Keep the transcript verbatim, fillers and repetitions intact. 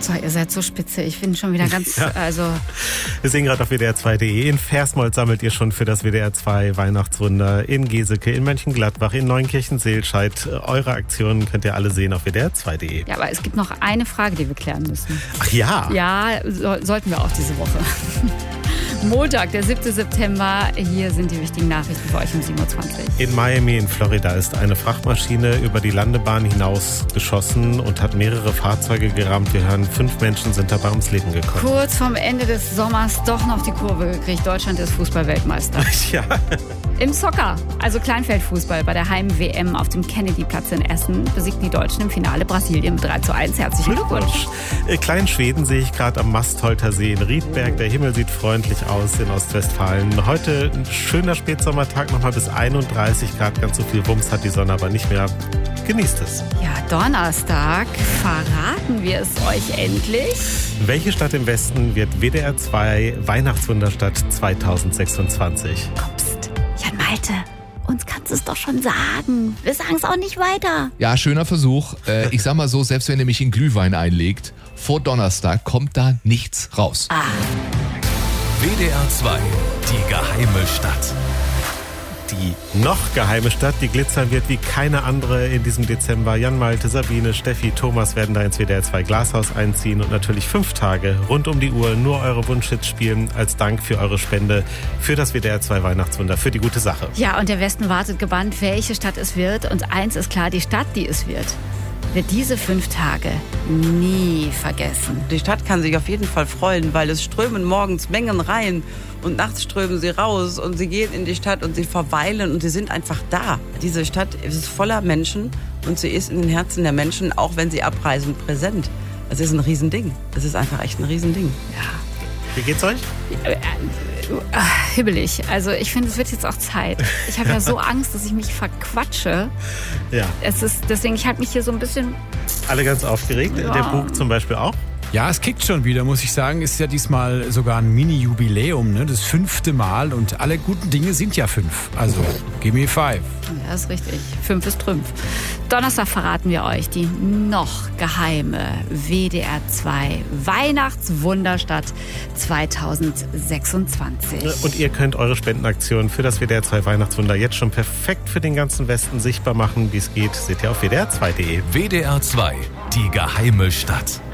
So, ihr seid so spitze. Ich bin schon wieder ganz, ja. also... Wir sehen gerade auf W D R zwei Punkt de. In Versmold sammelt ihr schon für das W D R zwei Weihnachtswunder. In Geseke, in Mönchengladbach, in Neunkirchen-Seelscheid. Eure Aktionen könnt ihr alle sehen auf W D R zwei Punkt de. Ja, aber es gibt noch eine Frage, die wir klären müssen. Ach ja? Ja, so, sollten wir auch diese Woche. Montag, der siebte September. Hier sind die wichtigen Nachrichten für euch um sieben Uhr zwanzig. In Miami in Florida ist eine Frachtmaschine über die Landebahn hinaus geschossen und hat mehrere Fahrzeuge gerammt. Wir hören, fünf Menschen sind dabei ums Leben gekommen. Kurz vorm Ende des Sommers doch noch die Kurve gekriegt. Deutschland ist Fußball-Weltmeister. Ja. Im Soccer, also Kleinfeldfußball, bei der Heim-W M auf dem Kennedy-Platz in Essen besiegten die Deutschen im Finale Brasilien mit drei zu eins. Herzlichen Glückwunsch. Kleinschweden sehe ich gerade am Mastholter See in Riedberg. Der Himmel sieht freundlich aus in Ostwestfalen. Heute ein schöner Spätsommertag, nochmal bis einunddreißig Grad. Ganz so viel Wumms hat die Sonne aber nicht mehr. Genießt es. Ja, Donnerstag verraten wir es euch endlich. Welche Stadt im Westen wird W D R zwei Weihnachtswunderstadt zweitausendsechsundzwanzig? Psst, Jan Malte, uns kannst du es doch schon sagen. Wir sagen es auch nicht weiter. Ja, schöner Versuch. Äh, ich sag mal so, selbst wenn ihr mich in Glühwein einlegt, vor Donnerstag kommt da nichts raus. Ah. W D R zwei, die geheime Stadt. Die noch geheime Stadt, die glitzern wird wie keine andere in diesem Dezember. Jan Malte, Sabine, Steffi, Thomas werden da ins W D R zwei Glashaus einziehen und natürlich fünf Tage rund um die Uhr nur eure Wunschhits spielen als Dank für eure Spende für das W D R zwei Weihnachtswunder, für die gute Sache. Ja, und der Westen wartet gebannt, welche Stadt es wird. Und eins ist klar, die Stadt, die es wird, wird diese fünf Tage nie vergessen. Die Stadt kann sich auf jeden Fall freuen, weil es strömen morgens Mengen rein und nachts strömen sie raus und sie gehen in die Stadt und sie verweilen und sie sind einfach da. Diese Stadt ist voller Menschen und sie ist in den Herzen der Menschen, auch wenn sie abreisen, präsent. Das ist ein Riesending. Das ist einfach echt ein Riesending. Ja. Wie geht's euch? Äh, äh, hibbelig. Also ich finde, es wird jetzt auch Zeit. Ich habe ja so Angst, dass ich mich verquatsche. Ja. Es ist, deswegen, ich halte mich hier so ein bisschen... Alle ganz aufgeregt. Ja. Der Bug zum Beispiel auch. Ja, es kickt schon wieder, muss ich sagen. Ist ja diesmal sogar ein Mini-Jubiläum, ne? Das fünfte Mal und alle guten Dinge sind ja fünf. Also, give me five. Ja, ist richtig. Fünf ist Trümpf. Donnerstag verraten wir euch die noch geheime W D R zwei Weihnachtswunderstadt zweitausendsechsundzwanzig. Und ihr könnt eure Spendenaktion für das W D R zwei Weihnachtswunder jetzt schon perfekt für den ganzen Westen sichtbar machen. Wie es geht, seht ihr auf W D R zwei Punkt de. W D R zwei, die geheime Stadt.